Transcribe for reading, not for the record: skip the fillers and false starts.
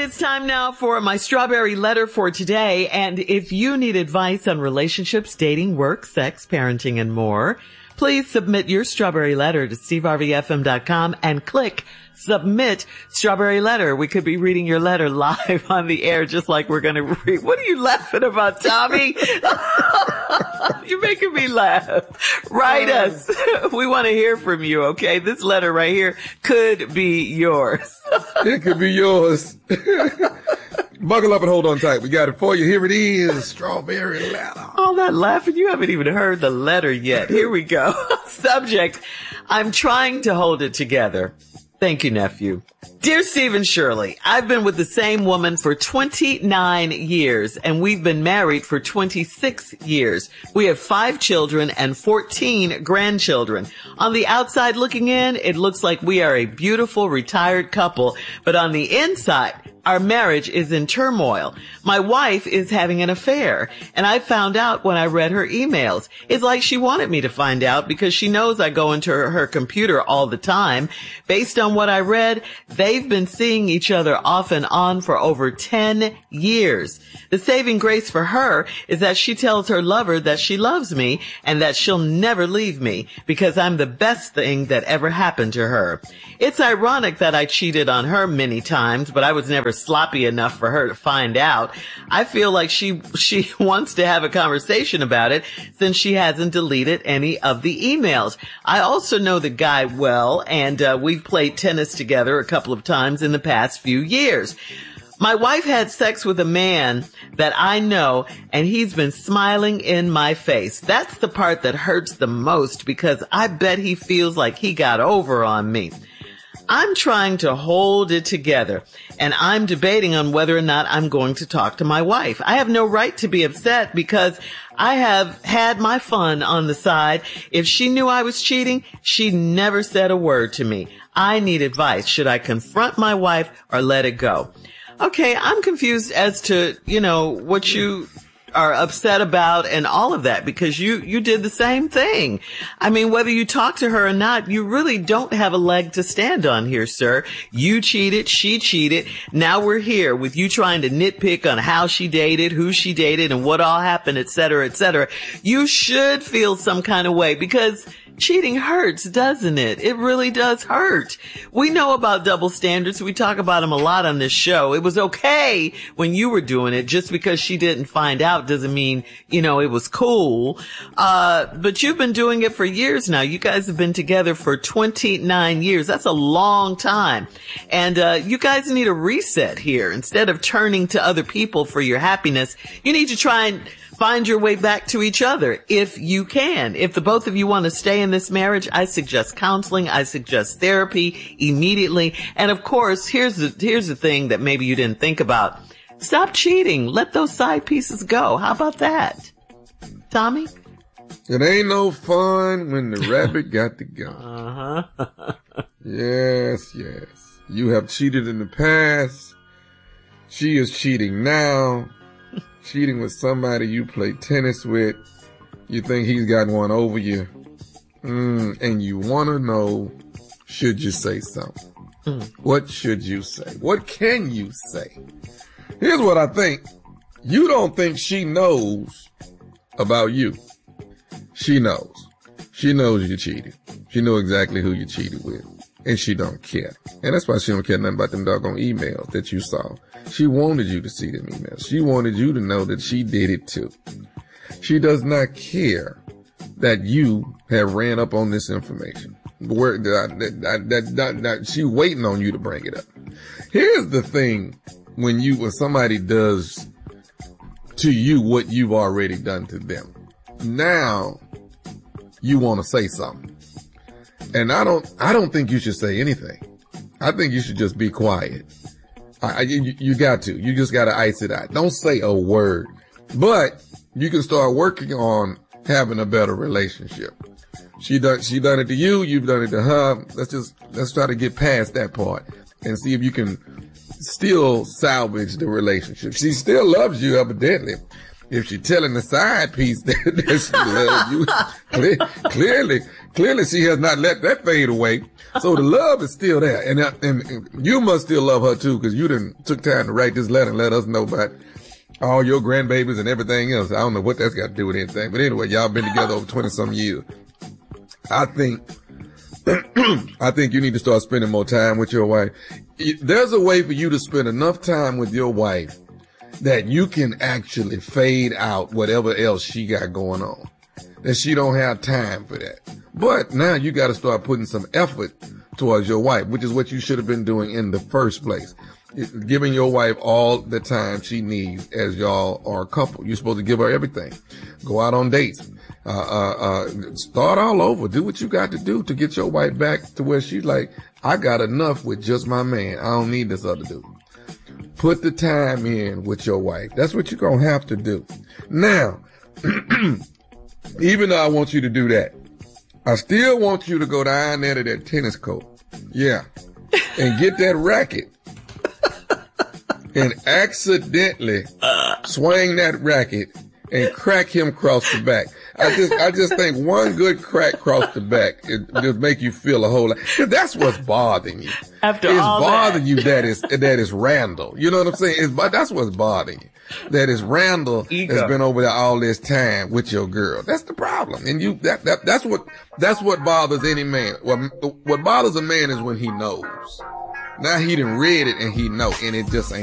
it's time now for my strawberry letter for today. And if you need advice on relationships, dating, work, sex, parenting, and more, please submit your strawberry letter to steveharveyfm.com and click submit strawberry letter. We could be reading your letter live on the air, just like we're going to read. What are you laughing about, Tommy? You're making me laugh. Write us. We want to hear from you, okay? This letter right here could be yours. It could be yours. Buckle up and hold on tight. We got it for you. Here it is. Strawberry letter. All that laughing, you haven't even heard the letter yet. Here we go. Subject, I'm trying to hold it together. Thank you, nephew. Dear Steve and Shirley, I've been with the same woman for 29 years, and we've been married for 26 years. We have 5 children and 14 grandchildren. On the outside looking in, it looks like we are a beautiful retired couple, but on the inside, our marriage is in turmoil. My wife is having an affair, and I found out when I read her emails. It's like she wanted me to find out because she knows I go into her computer all the time. Based on what I read, they've been seeing each other off and on for over 10 years. The saving grace for her is that she tells her lover that she loves me and that she'll never leave me because I'm the best thing that ever happened to her. It's ironic that I cheated on her many times, but I was never sloppy enough for her to find out. I feel like she wants to have a conversation about it since she hasn't deleted any of the emails. I also know the guy well, and we've played tennis together a couple of times in the past few years. My wife had sex with a man that I know, and he's been smiling in my face. That's the part that hurts the most because I bet he feels like he got over on me. I'm trying to hold it together, and I'm debating on whether or not I'm going to talk to my wife. I have no right to be upset because I have had my fun on the side. If she knew I was cheating, she never said a word to me. I need advice. Should I confront my wife or let it go? Okay, I'm confused as to, what you are upset about and all of that because you did the same thing. I mean, whether you talk to her or not, you really don't have a leg to stand on here, sir. You cheated. She cheated. Now we're here with you trying to nitpick on how she dated, who she dated, and what all happened, et cetera, et cetera. You should feel some kind of way because cheating hurts, doesn't it? It really does hurt. We know about double standards. We talk about them a lot on this show. It was okay when you were doing it. Just because she didn't find out doesn't mean, it was cool. But you've been doing it for years now. You guys have been together for 29 years. That's a long time. And you guys need a reset here. Instead of turning to other people for your happiness, you need to try and find your way back to each other if you can. If the both of you want to stay in this marriage, I suggest counseling. I suggest therapy immediately. And of course, here's the thing that maybe you didn't think about. Stop cheating. Let those side pieces go. How about that? Tommy? It ain't no fun when the rabbit got the gun. Yes. You have cheated in the past. She is cheating now. Cheating with somebody you play tennis with. You think he's got one over you. And you want to know, should you say something? What should you say? What can you say? Here's what I think. You don't think she knows about you. She knows. She knows you cheated. She knows exactly who you cheated with. And she don't care. And that's why she don't care nothing about them doggone emails that you saw. She wanted you to see them emails. She wanted you to know that she did it too. She does not care that you have ran up on this information. She's waiting on you to bring it up. Here's the thing when somebody does to you what you've already done to them. Now you want to say something. And I don't think you should say anything. I think you should just be quiet. You got to. You just got to ice it out. Don't say a word. But you can start working on having a better relationship. She done it to you. You've done it to her. Let's try to get past that part and see if you can still salvage the relationship. She still loves you, evidently. If she telling the side piece that she loves you, clearly she has not let that fade away. So the love is still there. And you must still love her too, because you took time to write this letter and let us know about all your grandbabies and everything else. I don't know what that's got to do with anything. But anyway, y'all been together over 20 some years. I think you need to start spending more time with your wife. There's a way for you to spend enough time with your wife that you can actually fade out whatever else she got going on. That she don't have time for that. But now you got to start putting some effort towards your wife, which is what you should have been doing in the first place. Giving your wife all the time she needs as y'all are a couple. You're supposed to give her everything. Go out on dates. Start all over. Do what you got to do to get your wife back to where she's like, I got enough with just my man. I don't need this other dude. Put the time in with your wife. That's what you're going to have to do. Now, even though I want you to do that, I still want you to go down there to that tennis court. Yeah. And get that racket. And accidentally swing that racket and crack him across the back. I just think one good crack across the back, it just make you feel a whole lot. Cause that's what's bothering you. After it's all bothering you that is Randall. You know what I'm saying? That's what's bothering you. That is Randall Ego. has been over there all this time with your girl. That's the problem. And that's what bothers any man. What bothers a man is when he knows. Now he done read it and he know, and it just ain't